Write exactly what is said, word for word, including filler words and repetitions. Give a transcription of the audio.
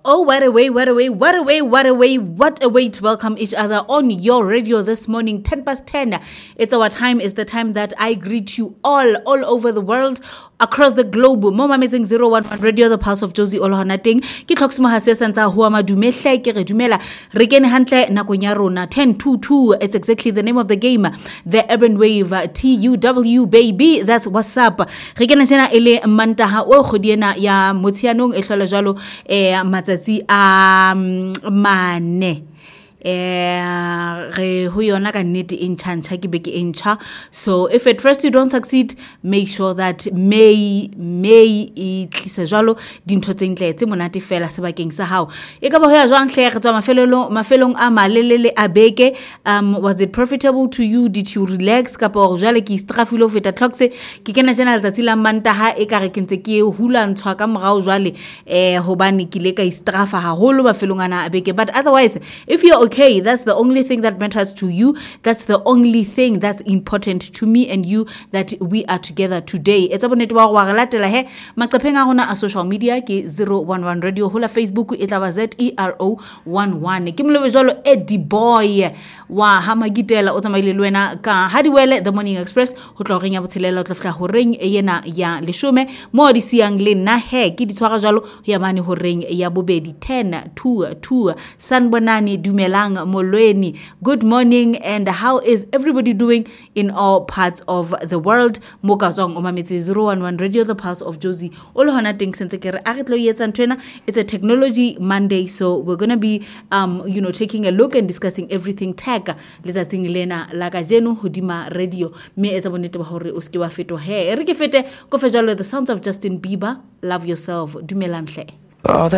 Oh, what a way, what a way, what a way, what a way, what a way to welcome each other on your radio this morning, ten past ten. It's our time, it's the time that I greet you all, all over the world, across the globe. Mo mametseng zero one one Radio, the Pulse of Josie Olohanating. Ki tlhoksimo ha se santsa hua madumehle ke re dumela. Re kene hantle nakong ya rona ten two two. It's exactly the name of the game. The Urban Wave, T U W baby. That's what's up. Re kene jena ele mantaha o khodiena ya motsianong e hlola jalo eh matsa um mane eh re ho yona ka nnete e ntšha ke beke e ntšha. So if at first you don't succeed, make sure that may may e tlisa jalo dintho tse ntle tse monate fela sebakeng sa hao. E ka ba ho ya jwang hle re tswa mafelong mafelong a malelele a beke. Um was it profitable to you? Did you relax ka po jale ki strafilo feta tlhokse ke kena jana letsatsi la mantaha e ka re kentse ke hula ntshwa ka morao jwale eh hobane ke le ka istrafa haholo mafelong ana a beke. But otherwise, if you're okay, Okay, that's the only thing that matters to you. That's the only thing that's important to me and you, that we are together today. It's about network wa relatela he maqepheng a rona a social media ke zero one one Radio, hola Facebook e tla ba Z E R O one one. Ke mlobe jalo Eddie Boy wa hamagitela o tsamaile le wena ka Hadiwele The Morning Express ho tla reng ya botshelela o tla fihla ho reng yena ya leshome mo di siang le nna he ke di tshwara jalo ya mane ho reng ya bobedi ten two two. Sanbonani Dumela Molweni, good morning, and how is everybody doing in all parts of the world? Mokazong Omamitsi zero one one Radio, the Pulse of Josie Olohanating Sensekere Aritlo Yetzantwena. It's a technology Monday, so we're gonna be um you know taking a look and discussing everything tech. Lizatsing Lena Lagajenu Hudima Radio. Me as a bonita hore uskiwa feto he. Erike fete ko fejalo the sounds of Justin Bieber. Love yourself. Dumelanhle.